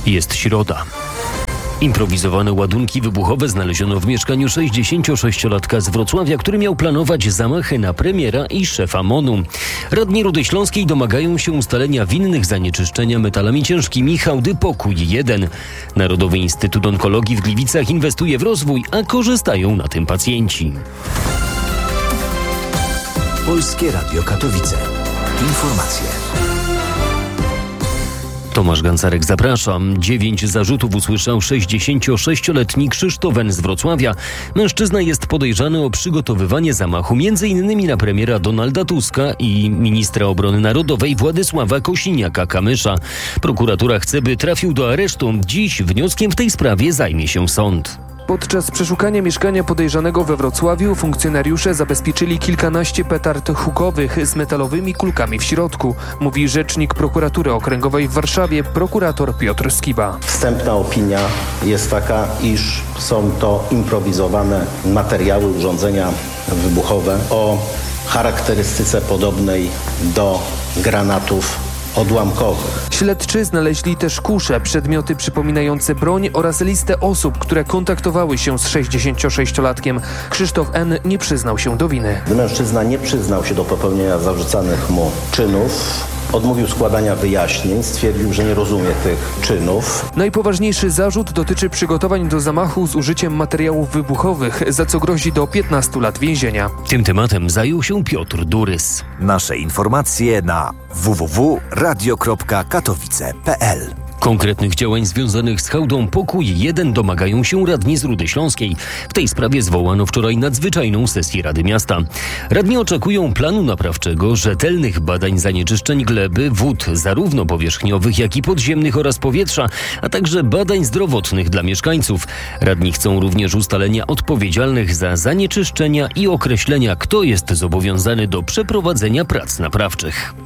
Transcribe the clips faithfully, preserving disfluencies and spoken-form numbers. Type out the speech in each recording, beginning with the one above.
Jest środa. Improwizowane ładunki wybuchowe znaleziono w mieszkaniu sześćdziesięciosześciolatka z Wrocławia, który miał planować zamachy na premiera i szefa M O N-u. Radni Rudy Śląskiej domagają się ustalenia winnych zanieczyszczenia metalami ciężkimi hałdy Pokój jeden. Narodowy Instytut Onkologii w Gliwicach inwestuje w rozwój, a korzystają na tym pacjenci. Polskie Radio Katowice. Informacje. Tomasz Gancarek, zapraszam. Dziewięć zarzutów usłyszał sześćdziesięciosześcioletni Krzysztof N. z Wrocławia. Mężczyzna jest podejrzany o przygotowywanie zamachu między innymi na premiera Donalda Tuska i ministra obrony narodowej Władysława Kosiniaka-Kamysza. Prokuratura chce, by trafił do aresztu. Dziś wnioskiem w tej sprawie zajmie się sąd. Podczas przeszukania mieszkania podejrzanego we Wrocławiu funkcjonariusze zabezpieczyli kilkanaście petard hukowych z metalowymi kulkami w środku, mówi rzecznik prokuratury okręgowej w Warszawie, prokurator Piotr Skiba. Wstępna opinia jest taka, iż są to improwizowane materiały, urządzenia wybuchowe o charakterystyce podobnej do granatów odłamkowych. Śledczy znaleźli też kusze, przedmioty przypominające broń oraz listę osób, które kontaktowały się z sześćdziesięciosześciolatkiem. Krzysztof N. nie przyznał się do winy. Mężczyzna nie przyznał się do popełnienia zarzucanych mu czynów. Odmówił składania wyjaśnień, stwierdził, że nie rozumie tych czynów. Najpoważniejszy zarzut dotyczy przygotowań do zamachu z użyciem materiałów wybuchowych, za co grozi do piętnastu lat więzienia. Tym tematem zajął się Piotr Durys. Nasze informacje na w w w kropka radio kropka katowice kropka p l. Konkretnych działań związanych z hałdą Pokój jeden domagają się radni z Rudy Śląskiej. W tej sprawie zwołano wczoraj nadzwyczajną sesję Rady Miasta. Radni oczekują planu naprawczego, rzetelnych badań zanieczyszczeń gleby, wód, zarówno powierzchniowych, jak i podziemnych oraz powietrza, a także badań zdrowotnych dla mieszkańców. Radni chcą również ustalenia odpowiedzialnych za zanieczyszczenia i określenia, kto jest zobowiązany do przeprowadzenia prac naprawczych.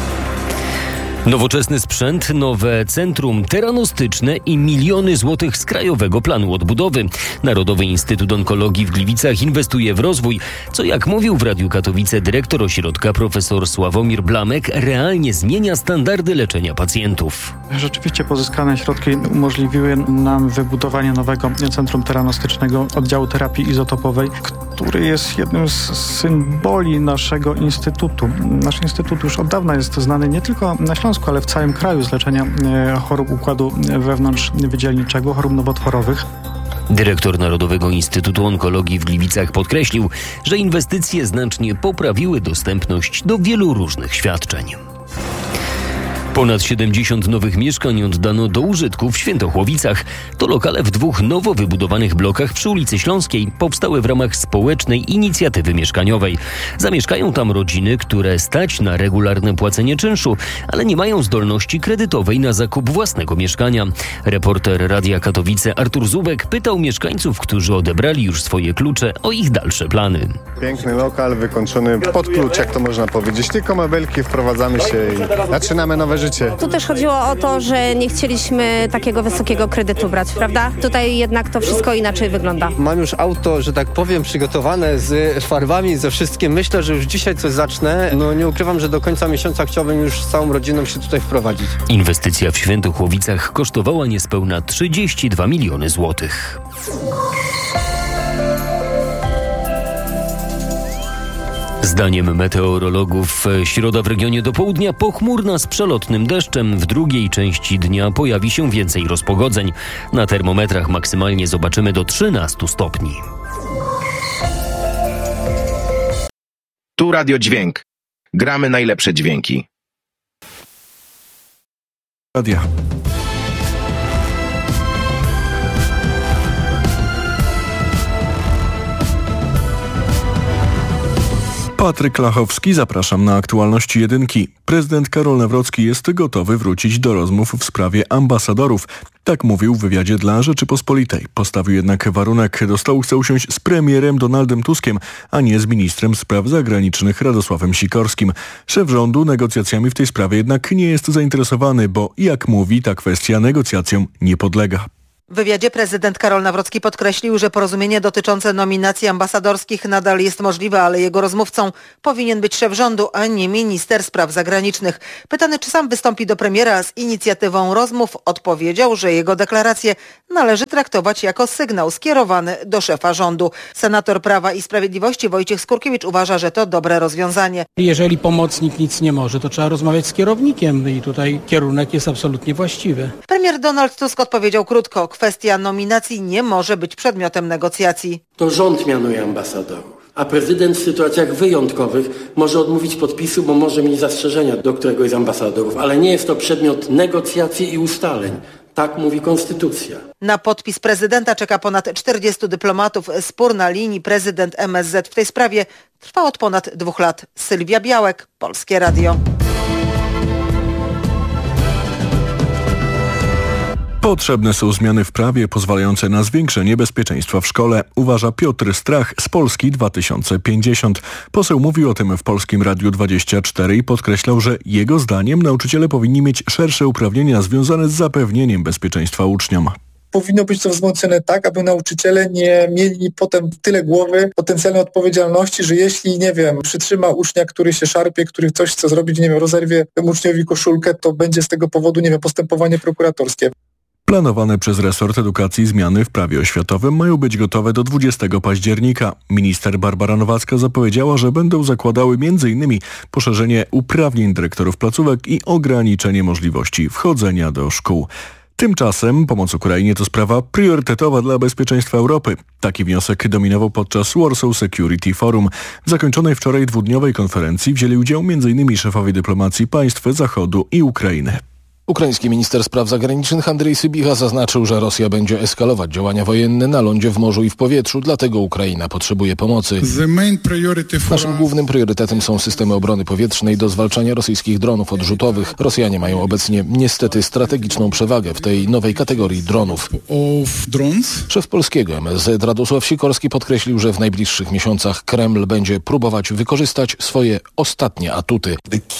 Nowoczesny sprzęt, nowe centrum teranostyczne i miliony złotych z Krajowego Planu Odbudowy. Narodowy Instytut Onkologii w Gliwicach inwestuje w rozwój, co jak mówił w Radiu Katowice dyrektor ośrodka profesor Sławomir Blamek, realnie zmienia standardy leczenia pacjentów. Rzeczywiście pozyskane środki umożliwiły nam wybudowanie nowego centrum teranostycznego oddziału terapii izotopowej, który jest jednym z symboli naszego instytutu. Nasz instytut już od dawna jest znany nie tylko na Śląsku, ale w całym kraju z leczenia chorób układu wewnątrzwydzielniczego, chorób nowotworowych. Dyrektor Narodowego Instytutu Onkologii w Gliwicach podkreślił, że inwestycje znacznie poprawiły dostępność do wielu różnych świadczeń. Ponad siedemdziesiąt nowych mieszkań oddano do użytku w Świętochłowicach. To lokale w dwóch nowo wybudowanych blokach przy ulicy Śląskiej powstały w ramach społecznej inicjatywy mieszkaniowej. Zamieszkają tam rodziny, które stać na regularne płacenie czynszu, ale nie mają zdolności kredytowej na zakup własnego mieszkania. Reporter Radia Katowice Artur Zubek pytał mieszkańców, którzy odebrali już swoje klucze, o ich dalsze plany. Piękny lokal, wykończony pod klucz, jak to można powiedzieć. Tylko mebelki, wprowadzamy się i zaczynamy nowe życie. Tu też chodziło o to, że nie chcieliśmy takiego wysokiego kredytu brać, prawda? Tutaj jednak to wszystko inaczej wygląda. Mam już auto, że tak powiem, przygotowane z farbami, ze wszystkim. Myślę, że już dzisiaj coś zacznę. No nie ukrywam, że do końca miesiąca chciałbym już z całą rodziną się tutaj wprowadzić. Inwestycja w Świętochłowicach kosztowała niespełna trzydzieści dwa miliony złotych. Zdaniem meteorologów środa w regionie do południa pochmurna z przelotnym deszczem. W drugiej części dnia pojawi się więcej rozpogodzeń. Na termometrach maksymalnie zobaczymy do trzynastu stopni. Tu Radio Dźwięk. Gramy najlepsze dźwięki. Radia. Patryk Lachowski, zapraszam na aktualności jedynki. Prezydent Karol Nawrocki jest gotowy wrócić do rozmów w sprawie ambasadorów. Tak mówił w wywiadzie dla Rzeczypospolitej. Postawił jednak warunek: do stołu chce usiąść z premierem Donaldem Tuskiem, a nie z ministrem spraw zagranicznych Radosławem Sikorskim. Szef rządu negocjacjami w tej sprawie jednak nie jest zainteresowany, bo jak mówi, ta kwestia negocjacjom nie podlega. W wywiadzie prezydent Karol Nawrocki podkreślił, że porozumienie dotyczące nominacji ambasadorskich nadal jest możliwe, ale jego rozmówcą powinien być szef rządu, a nie minister spraw zagranicznych. Pytany, czy sam wystąpi do premiera z inicjatywą rozmów, odpowiedział, że jego deklarację należy traktować jako sygnał skierowany do szefa rządu. Senator Prawa i Sprawiedliwości Wojciech Skurkiewicz uważa, że to dobre rozwiązanie. Jeżeli pomocnik nic nie może, to trzeba rozmawiać z kierownikiem i tutaj kierunek jest absolutnie właściwy. Premier Donald Tusk odpowiedział krótko. Kwestia nominacji nie może być przedmiotem negocjacji. To rząd mianuje ambasadorów, a prezydent w sytuacjach wyjątkowych może odmówić podpisu, bo może mieć zastrzeżenia do któregoś z ambasadorów, ale nie jest to przedmiot negocjacji i ustaleń. Tak mówi konstytucja. Na podpis prezydenta czeka ponad czterdziestu dyplomatów. Spór na linii prezydent M S Z w tej sprawie trwa od ponad dwóch lat. Sylwia Białek, Polskie Radio. Potrzebne są zmiany w prawie pozwalające na zwiększenie bezpieczeństwa w szkole, uważa Piotr Strach z Polski dwa tysiące pięćdziesiąt. Poseł mówił o tym w Polskim Radiu dwadzieścia cztery i podkreślał, że jego zdaniem nauczyciele powinni mieć szersze uprawnienia związane z zapewnieniem bezpieczeństwa uczniom. Powinno być to wzmocnione tak, aby nauczyciele nie mieli potem tyle głowy potencjalnej odpowiedzialności, że jeśli, nie wiem, przytrzyma ucznia, który się szarpie, który coś chce zrobić, nie wiem, rozerwie temu uczniowi koszulkę, to będzie z tego powodu, nie wiem, postępowanie prokuratorskie. Planowane przez resort edukacji zmiany w prawie oświatowym mają być gotowe do dwudziestego października. Minister Barbara Nowacka zapowiedziała, że będą zakładały między innymi poszerzenie uprawnień dyrektorów placówek i ograniczenie możliwości wchodzenia do szkół. Tymczasem pomoc Ukrainie to sprawa priorytetowa dla bezpieczeństwa Europy. Taki wniosek dominował podczas Warsaw Security Forum. W zakończonej wczoraj dwudniowej konferencji wzięli udział między innymi szefowie dyplomacji państw Zachodu i Ukrainy. Ukraiński minister spraw zagranicznych Andrzej Sybicha zaznaczył, że Rosja będzie eskalować działania wojenne na lądzie, w morzu i w powietrzu, dlatego Ukraina potrzebuje pomocy. Naszym głównym priorytetem są systemy obrony powietrznej do zwalczania rosyjskich dronów odrzutowych. Rosjanie mają obecnie niestety strategiczną przewagę w tej nowej kategorii dronów. Szef polskiego M S Z Radosław Sikorski podkreślił, że w najbliższych miesiącach Kreml będzie próbować wykorzystać swoje ostatnie atuty.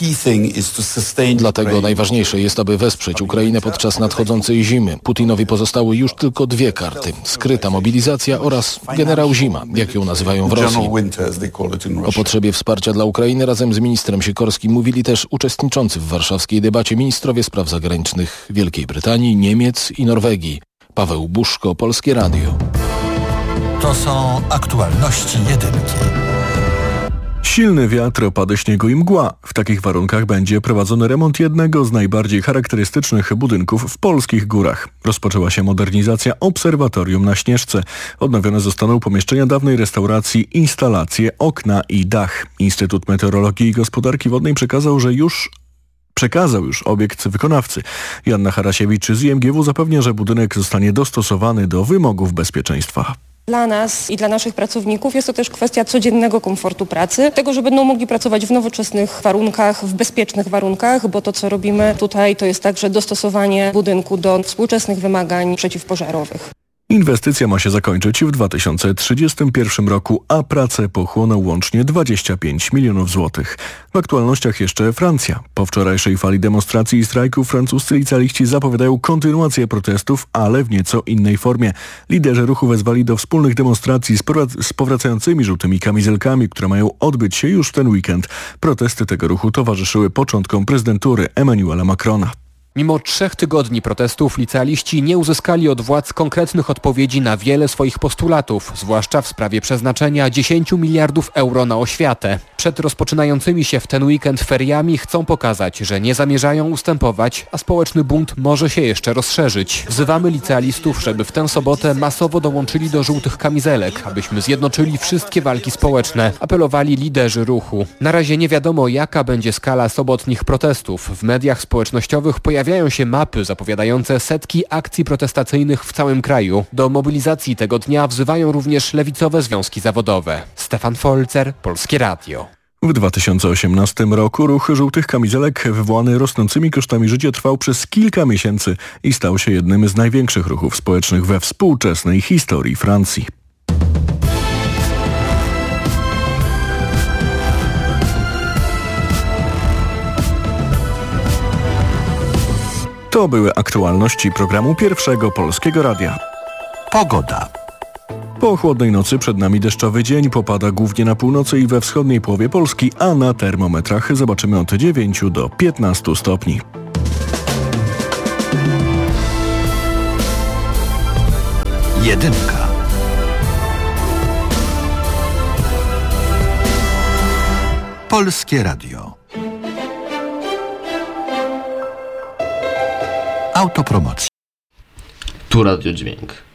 Dlatego najważniejsze jest, aby wesprzeć Ukrainę podczas nadchodzącej zimy. Putinowi pozostały już tylko dwie karty. Skryta mobilizacja oraz generał Zima, jak ją nazywają w Rosji. O potrzebie wsparcia dla Ukrainy razem z ministrem Sikorskim mówili też uczestniczący w warszawskiej debacie ministrowie spraw zagranicznych Wielkiej Brytanii, Niemiec i Norwegii. Paweł Buszko, Polskie Radio. To są aktualności jedynki. Silny wiatr, opady śniegu i mgła. W takich warunkach będzie prowadzony remont jednego z najbardziej charakterystycznych budynków w polskich górach. Rozpoczęła się modernizacja obserwatorium na Śnieżce. Odnowione zostaną pomieszczenia dawnej restauracji, instalacje, okna i dach. Instytut Meteorologii i Gospodarki Wodnej przekazał, że już Przekazał już obiekt wykonawcy. Joanna Harasiewicz z I M G W zapewnia, że budynek zostanie dostosowany do wymogów bezpieczeństwa. Dla nas i dla naszych pracowników jest to też kwestia codziennego komfortu pracy, tego, że będą mogli pracować w nowoczesnych warunkach, w bezpiecznych warunkach, bo to, co robimy tutaj, to jest także dostosowanie budynku do współczesnych wymagań przeciwpożarowych. Inwestycja ma się zakończyć w dwa tysiące trzydziestym pierwszym roku, a prace pochłoną łącznie dwadzieścia pięć milionów złotych. W aktualnościach jeszcze Francja. Po wczorajszej fali demonstracji i strajków francuscy licealiści zapowiadają kontynuację protestów, ale w nieco innej formie. Liderzy ruchu wezwali do wspólnych demonstracji z, powrac- z powracającymi żółtymi kamizelkami, które mają odbyć się już w ten weekend. Protesty tego ruchu towarzyszyły początkom prezydentury Emmanuela Macrona. Mimo trzech tygodni protestów licealiści nie uzyskali od władz konkretnych odpowiedzi na wiele swoich postulatów, zwłaszcza w sprawie przeznaczenia dziesięć miliardów euro na oświatę. Przed rozpoczynającymi się w ten weekend feriami chcą pokazać, że nie zamierzają ustępować, a społeczny bunt może się jeszcze rozszerzyć. Wzywamy licealistów, żeby w tę sobotę masowo dołączyli do żółtych kamizelek, abyśmy zjednoczyli wszystkie walki społeczne, apelowali liderzy ruchu. Na razie nie wiadomo, jaka będzie skala sobotnich protestów. W mediach społecznościowych pojawiają Pojawiają się mapy zapowiadające setki akcji protestacyjnych w całym kraju. Do mobilizacji tego dnia wzywają również lewicowe związki zawodowe. Stefan Folzer, Polskie Radio. W dwa tysiące osiemnastym roku ruch żółtych kamizelek wywołany rosnącymi kosztami życia trwał przez kilka miesięcy i stał się jednym z największych ruchów społecznych we współczesnej historii Francji. To były aktualności programu Pierwszego Polskiego Radia. Pogoda. Po chłodnej nocy przed nami deszczowy dzień, popada głównie na północy i we wschodniej połowie Polski, a na termometrach zobaczymy od dziewięciu do piętnastu stopni. Jedynka. Polskie Radio. Autopromocja. Tu Radio Dźwięk.